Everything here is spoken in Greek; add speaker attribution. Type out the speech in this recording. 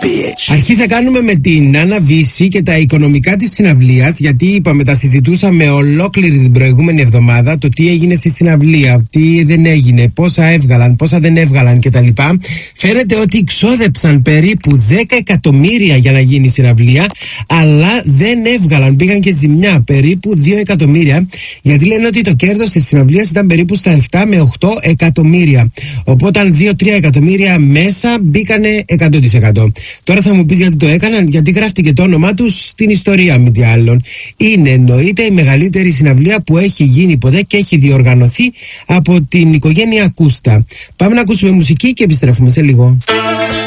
Speaker 1: Αρχή θα κάνουμε με την Άννα Βύση και τα οικονομικά της συναυλίας, γιατί είπαμε, τα συζητούσαμε ολόκληρη την προηγούμενη εβδομάδα, το τι έγινε στη συναυλία, τι δεν έγινε, πόσα έβγαλαν, πόσα δεν έβγαλαν κτλ. Φαίνεται ότι ξόδεψαν περίπου 10 εκατομμύρια για να γίνει η συναυλία, αλλά δεν έβγαλαν, πήγαν και ζημιά περίπου 2 εκατομμύρια, γιατί λένε ότι το κέρδος της συναυλίας ήταν περίπου στα 7 με 8 εκατομμύρια. Οπότε αν 2-3 εκατομμύρια μέσα μπήκανε 100%. Τώρα θα μου πεις γιατί το έκαναν, γιατί γράφτηκε το όνομά τους στην ιστορία, μη τι άλλον. Είναι, εννοείται, η μεγαλύτερη συναυλία που έχει γίνει ποτέ και έχει διοργανωθεί από την οικογένεια Κούστα. Πάμε να ακούσουμε μουσική και επιστρέφουμε σε λίγο.